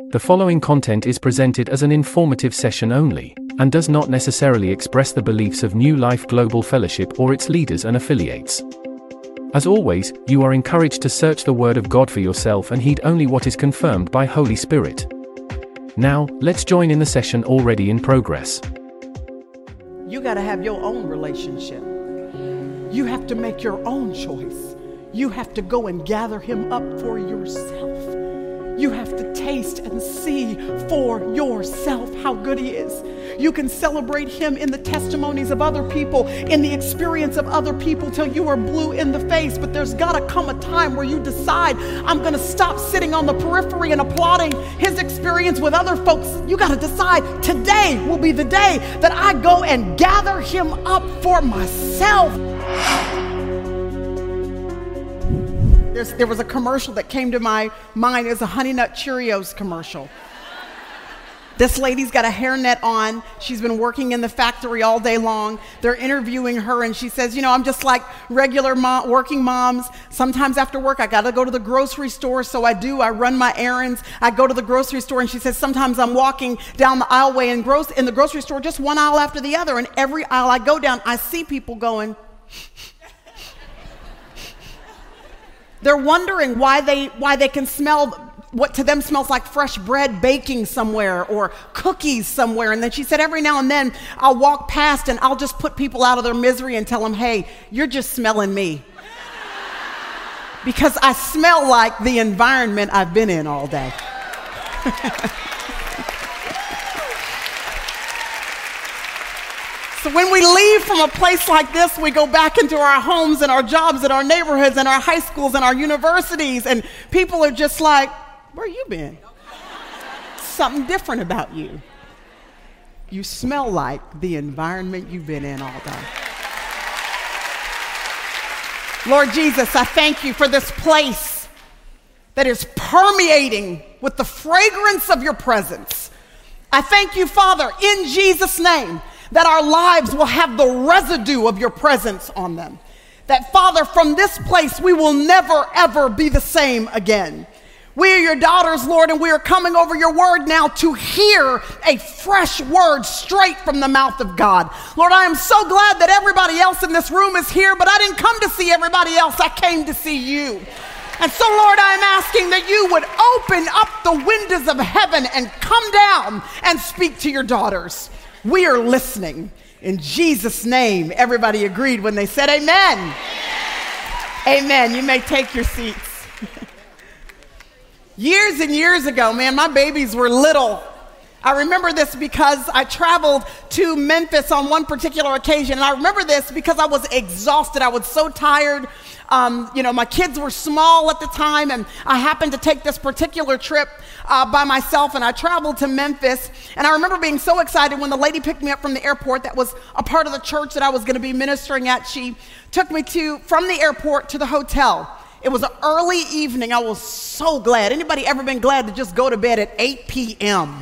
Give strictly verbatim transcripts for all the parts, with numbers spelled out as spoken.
The following content is presented as an informative session only, and does not necessarily express the beliefs of New Life Global Fellowship or its leaders and affiliates. As always, you are encouraged to search the Word of God for yourself and heed only what is confirmed by Holy Spirit. Now, let's join in the session already in progress. You got to have your own relationship. You have to make your own choice. You have to go and gather him up for yourself. You have to taste and see for yourself how good he is. You can celebrate him in the testimonies of other people, in the experience of other people till you are blue in the face. But there's got to come a time where you decide, I'm going to stop sitting on the periphery and applauding his experience with other folks. You got to decide, today will be the day that I go and gather him up for myself. There's, there was a commercial that came to my mind. It was a Honey Nut Cheerios commercial. This lady's got a hairnet on. She's been working in the factory all day long. They're interviewing her, and she says, you know, I'm just like regular mom, working moms. Sometimes after work, I got to go to the grocery store, so I do. I run my errands. I go to the grocery store, and she says, sometimes I'm walking down the aisleway in, gro- in the grocery store, just one aisle after the other, and every aisle I go down, I see people going... They're wondering why they why they can smell what to them smells like fresh bread baking somewhere or cookies somewhere. And then she said, every now and then I'll walk past and I'll just put people out of their misery and tell them, hey, you're just smelling me. Because I smell like the environment I've been in all day. So when we leave from a place like this, we go back into our homes and our jobs and our neighborhoods and our high schools and our universities, and people are just like, where you been? Something different about you. You smell like the environment you've been in all day. Lord Jesus, I thank you for this place that is permeating with the fragrance of your presence. I thank you, Father, in Jesus' name, that our lives will have the residue of your presence on them. That, Father, from this place, we will never, ever be the same again. We are your daughters, Lord, and we are coming over your word now to hear a fresh word straight from the mouth of God. Lord, I am so glad that everybody else in this room is here, but I didn't come to see everybody else. I came to see you. And so, Lord, I'm asking that you would open up the windows of heaven and come down and speak to your daughters. We are listening. In Jesus' name, everybody agreed when they said amen. Amen. Amen. You may take your seats. Years and years ago, man, my babies were little. I remember this because I traveled to Memphis on one particular occasion. And I remember this because I was exhausted. I was so tired. Um, you know, my kids were small at the time, and I happened to take this particular trip uh, by myself, and I traveled to Memphis. And I remember being so excited when the lady picked me up from the airport that was a part of the church that I was going to be ministering at. She took me to from the airport to the hotel. It was an early evening. I was so glad. Anybody ever been glad to just go to bed at eight p.m.?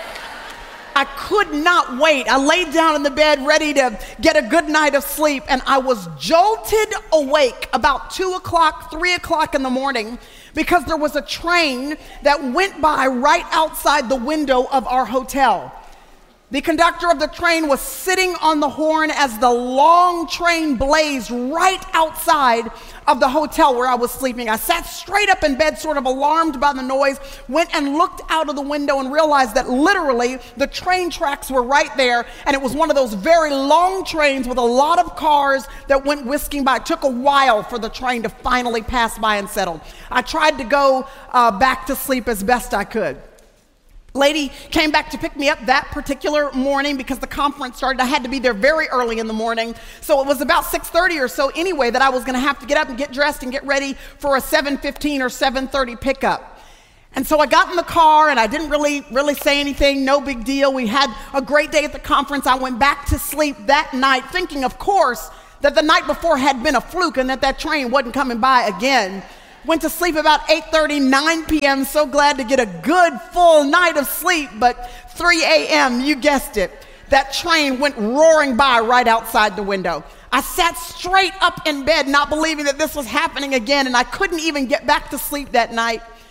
I could not wait. I laid down in the bed ready to get a good night of sleep, and I was jolted awake about two o'clock, three o'clock in the morning because there was a train that went by right outside the window of our hotel. The conductor of the train was sitting on the horn as the long train blazed right outside of the hotel where I was sleeping. I sat straight up in bed, sort of alarmed by the noise, went and looked out of the window and realized that literally the train tracks were right there, and it was one of those very long trains with a lot of cars that went whisking by. It took a while for the train to finally pass by and settle. I tried to go uh, back to sleep as best I could. Lady came back to pick me up that particular morning because the conference started. I had to be there very early in the morning. So it was about six thirty or so anyway that I was going to have to get up and get dressed and get ready for a seven fifteen or seven thirty pickup. And so I got in the car and I didn't really, really say anything. No big deal. We had a great day at the conference. I went back to sleep that night thinking, of course, that the night before had been a fluke and that that train wasn't coming by again. Went to sleep about eight thirty, nine p.m. So glad to get a good full night of sleep. But three a.m., you guessed it, that train went roaring by right outside the window. I sat straight up in bed, not believing that this was happening again, and I couldn't even get back to sleep that night.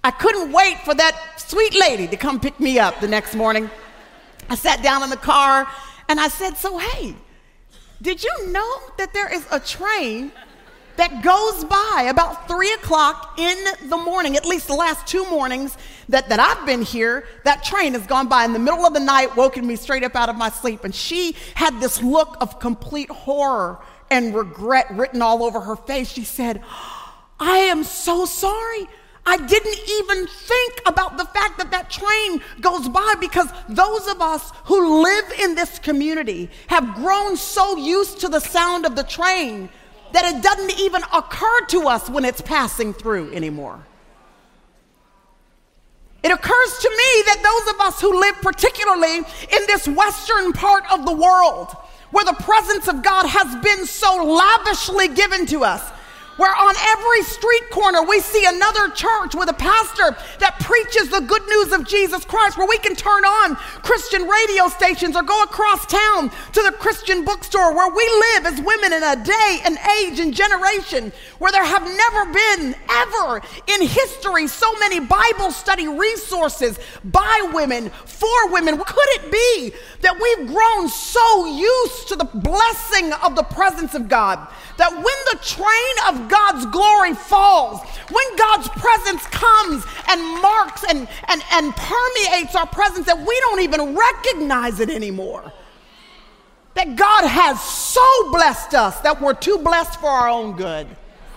I couldn't wait for that sweet lady to come pick me up the next morning. I sat down in the car and I said, so hey, did you know that there is a train that goes by about three o'clock in the morning? At least the last two mornings that, that I've been here, that train has gone by in the middle of the night, woken me straight up out of my sleep. And she had this look of complete horror and regret written all over her face. She said, I am so sorry. I didn't even think about the fact that that train goes by, because those of us who live in this community have grown so used to the sound of the train that it doesn't even occur to us when it's passing through anymore. It occurs to me that those of us who live particularly in this western part of the world, where the presence of God has been so lavishly given to us, where on every street corner we see another church with a pastor that preaches the good news of Jesus Christ, where we can turn on Christian radio stations or go across town to the Christian bookstore, where we live as women in a day and age and generation where there have never been ever in history so many Bible study resources by women, for women. Could it be that we've grown so used to the blessing of the presence of God that when the train of God's glory falls, when God's presence comes and marks and, and, and permeates our presence, that we don't even recognize it anymore? That God has so blessed us that we're too blessed for our own good.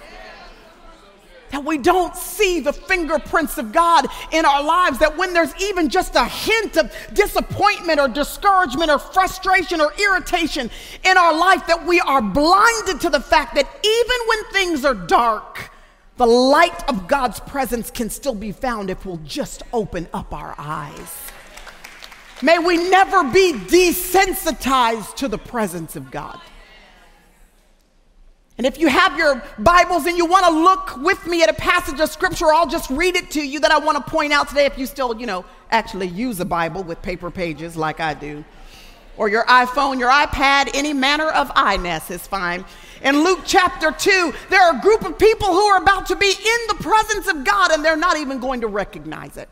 That we don't see the fingerprints of God in our lives, that when there's even just a hint of disappointment or discouragement or frustration or irritation in our life, that we are blinded to the fact that even when things are dark, the light of God's presence can still be found if we'll just open up our eyes. May we never be desensitized to the presence of God. And if you have your Bibles and you want to look with me at a passage of scripture, I'll just read it to you that I want to point out today, if you still, you know, actually use a Bible with paper pages like I do, or your iPhone, your iPad, any manner of I-ness is fine. In Luke chapter two, there are a group of people who are about to be in the presence of God, and they're not even going to recognize it.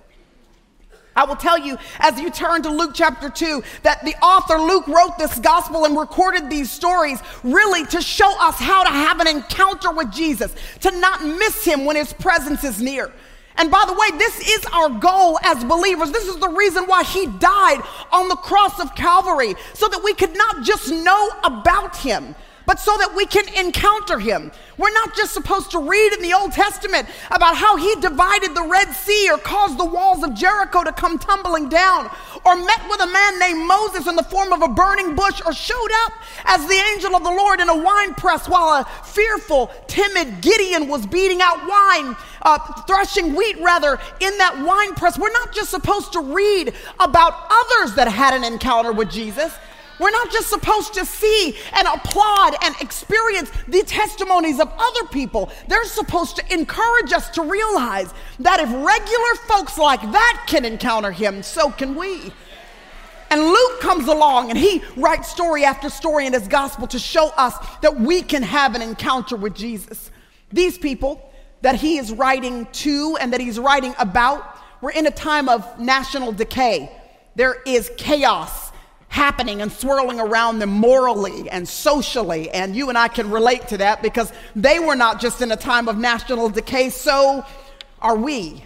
I will tell you, as you turn to Luke chapter two, that the author Luke wrote this gospel and recorded these stories really to show us how to have an encounter with Jesus, to not miss him when his presence is near. And by the way, this is our goal as believers. This is the reason why he died on the cross of Calvary, so that we could not just know about him, but so that we can encounter him. We're not just supposed to read in the Old Testament about how he divided the Red Sea or caused the walls of Jericho to come tumbling down, or met with a man named Moses in the form of a burning bush, or showed up as the angel of the Lord in a wine press while a fearful, timid Gideon was beating out wine, uh, threshing wheat rather, in that wine press. We're not just supposed to read about others that had an encounter with Jesus. We're not just supposed to see and applaud and experience the testimonies of other people. They're supposed to encourage us to realize that if regular folks like that can encounter him, so can we. And Luke comes along and he writes story after story in his gospel to show us that we can have an encounter with Jesus. These people that he is writing to and that he's writing about were in a time of national decay. There is chaos happening and swirling around them morally and socially, and you and I can relate to that because they were not just in a time of national decay, so are we.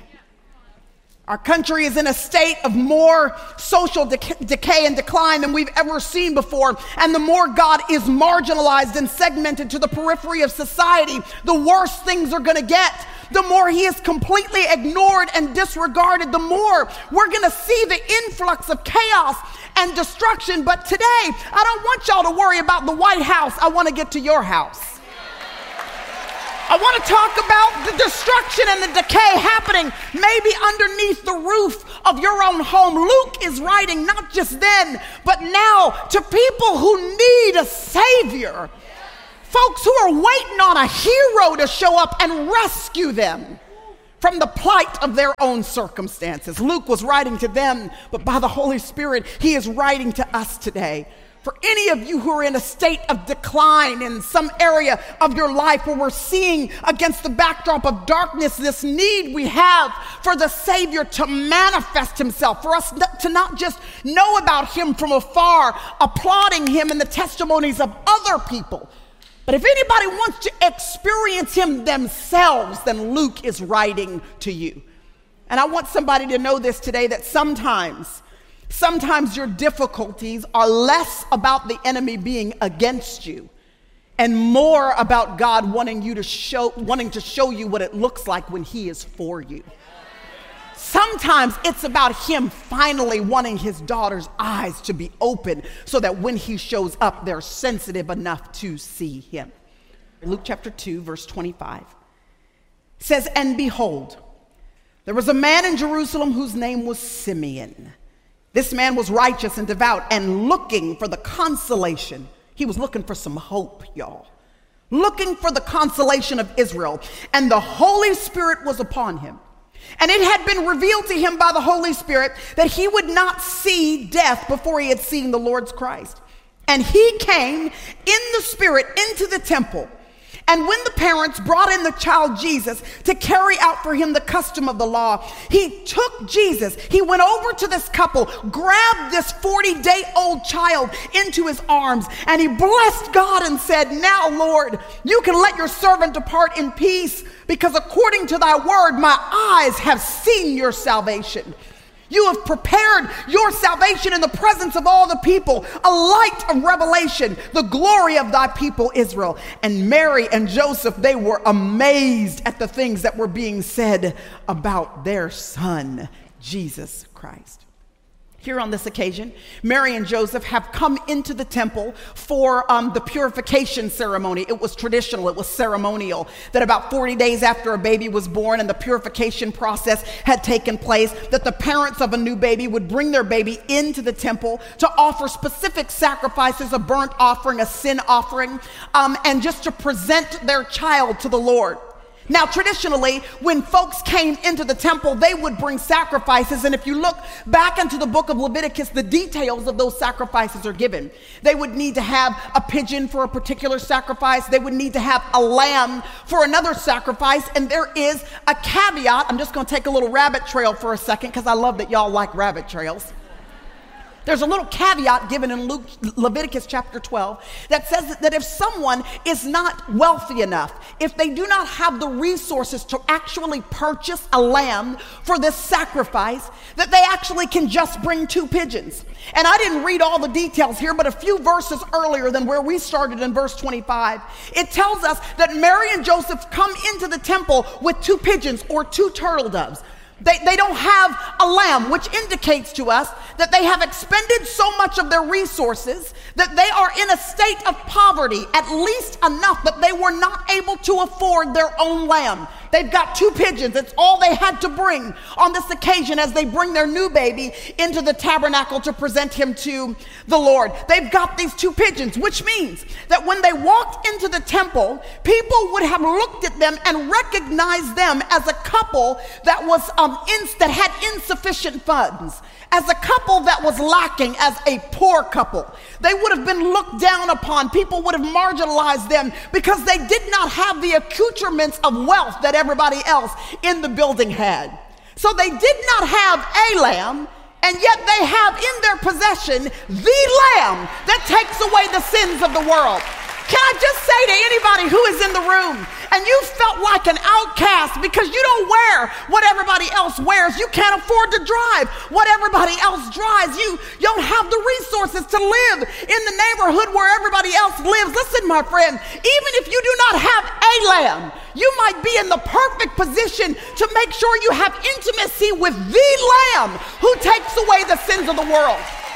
Our country is in a state of more social dec- decay and decline than we've ever seen before, and the more God is marginalized and segmented to the periphery of society, the worse things are going to get. The more he is completely ignored and disregarded, the more we're going to see the influx of chaos and destruction. But today, I don't want y'all to worry about the White House. I want to get to your house. I want to talk about the destruction and the decay happening maybe underneath the roof of your own home. Luke is writing not just then, but now to people who need a savior. Folks who are waiting on a hero to show up and rescue them from the plight of their own circumstances. Luke was writing to them, but by the Holy Spirit, he is writing to us today. For any of you who are in a state of decline in some area of your life where we're seeing against the backdrop of darkness this need we have for the Savior to manifest himself, for us to not just know about him from afar, applauding him in the testimonies of other people, but if anybody wants to experience him themselves, then Luke is writing to you. And I want somebody to know this today, that sometimes Sometimes your difficulties are less about the enemy being against you and more about God wanting you to show, wanting to show you what it looks like when he is for you. Sometimes it's about him finally wanting his daughter's eyes to be open so that when he shows up, they're sensitive enough to see him. Luke chapter two, verse twenty-five says, "And behold, there was a man in Jerusalem whose name was Simeon. This man was righteous and devout and looking for the consolation." He was looking for some hope, y'all. Looking for the consolation of Israel. "And the Holy Spirit was upon him. And it had been revealed to him by the Holy Spirit that he would not see death before he had seen the Lord's Christ. And he came in the Spirit into the temple. And when the parents brought in the child Jesus to carry out for him the custom of the law, he took Jesus, he went over to this couple, grabbed this forty-day-old child into his arms, and he blessed God and said, 'Now, Lord, you can let your servant depart in peace, because according to thy word, my eyes have seen your salvation. You have prepared your salvation in the presence of all the people, a light of revelation, the glory of thy people Israel.' And Mary and Joseph, they were amazed at the things that were being said about their son, Jesus Christ." Here on this occasion, Mary and Joseph have come into the temple for um, the purification ceremony. It was traditional, it was ceremonial, that about forty days after a baby was born and the purification process had taken place, that the parents of a new baby would bring their baby into the temple to offer specific sacrifices, a burnt offering, a sin offering, um, and just to present their child to the Lord. Now, traditionally, when folks came into the temple, they would bring sacrifices. And if you look back into the book of Leviticus, the details of those sacrifices are given. They would need to have a pigeon for a particular sacrifice. They would need to have a lamb for another sacrifice. And there is a caveat. I'm just going to take a little rabbit trail for a second because I love that y'all like rabbit trails. There's a little caveat given in Luke, Leviticus chapter twelve that says that if someone is not wealthy enough, if they do not have the resources to actually purchase a lamb for this sacrifice, that they actually can just bring two pigeons. And I didn't read all the details here, but a few verses earlier than where we started in verse twenty-five, it tells us that Mary and Joseph come into the temple with two pigeons or two turtle doves. They, they don't have a lamb, which indicates to us that they have expended so much of their resources that they are in a state of poverty, at least enough that they were not able to afford their own lamb. They've got two pigeons. It's all they had to bring on this occasion as they bring their new baby into the tabernacle to present him to the Lord. They've got these two pigeons, which means that when they walked into the temple, people would have looked at them and recognized them as a couple that was um, ins- that had insufficient funds, as a couple that was lacking, as a poor couple. They would have been looked down upon. People would have marginalized them because they did not have the accoutrements of wealth that everybody else in the building had. So they did not have a lamb, and yet they have in their possession the lamb that takes away the sins of the world. Can I just say to anybody who is in the room and you felt like an outcast because you don't wear what everybody else wears, you can't afford to drive what everybody else drives, you, you don't have the resources to live in the neighborhood where everybody else lives. Listen, my friend, even if you do not have a lamb, you might be in the perfect position to make sure you have intimacy with the lamb who takes away the sins of the world.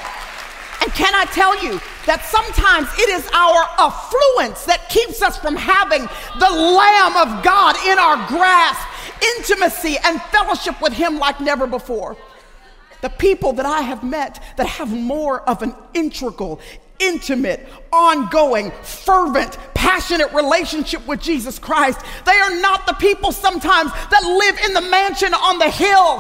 And can I tell you that sometimes it is our affluence that keeps us from having the Lamb of God in our grasp, intimacy and fellowship with him like never before. The people that I have met that have more of an integral, intimate, ongoing, fervent, passionate relationship with Jesus Christ, they are not the people sometimes that live in the mansion on the hill